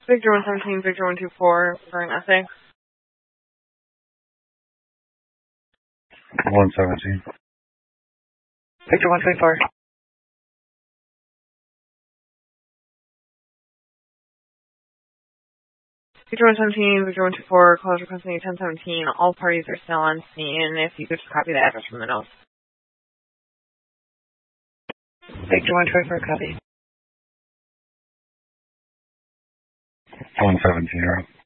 Victor 117, Victor 124 for an essay. 117. Victor 124. Victor 117, Victor 124, calls requesting 1017. All parties are still on scene. If you could just copy the address from the notes. Victor 124, copy. 170.